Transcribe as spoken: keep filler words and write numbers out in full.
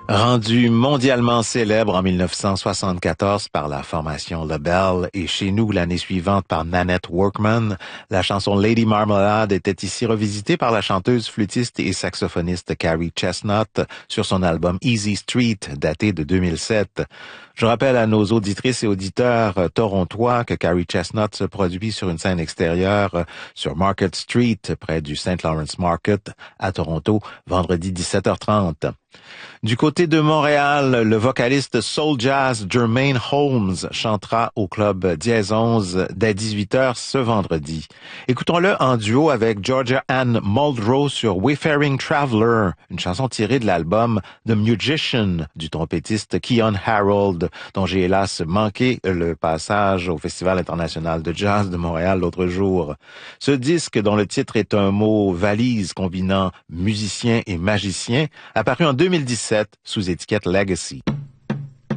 Rendu mondialement célèbre en mille neuf cent soixante-quatorze par la formation LaBelle et chez nous l'année suivante par Nanette Workman, la chanson Lady Marmalade était ici revisitée par la chanteuse, flûtiste et saxophoniste Carrie Chestnut sur son album Easy Street daté de deux mille sept. Je rappelle à nos auditrices et auditeurs torontois que Carrie Chestnut se produit sur une scène extérieure sur Market Street près du Saint Lawrence Market à Toronto vendredi dix-sept heures trente. Du côté de Montréal, le vocaliste soul jazz Jermaine Holmes chantera au club Dièse onze dès dix-huit heures ce vendredi. Écoutons-le en duo avec Georgia Ann Muldrow sur Wayfaring Traveler, une chanson tirée de l'album The Musician du trompettiste Keyon Harold, dont j'ai hélas manqué le passage au Festival international de jazz de Montréal l'autre jour. Ce disque, dont le titre est un mot valise combinant musicien et magicien, apparu en deux mille dix-sept sous étiquette Legacy.